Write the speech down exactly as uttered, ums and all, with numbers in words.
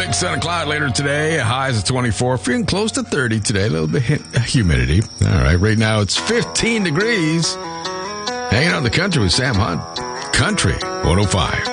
mix sun and cloud later today. Highs of twenty-four. Feeling close to thirty today. A little bit of humidity. All right. Right now it's fifteen degrees. Hanging out in the country with Sam Hunt. Country one oh five.